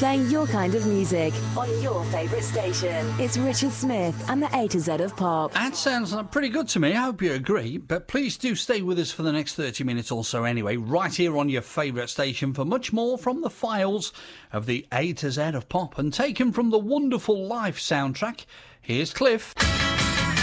Playing your kind of music on your favourite station. It's Richard Smith and the A to Z of Pop. That sounds pretty good to me. I hope you agree. But please do stay with us for the next 30 minutes or so anyway, right here on your favourite station for much more from the files of the A to Z of Pop. And taken from the Wonderful Life soundtrack, here's Cliff.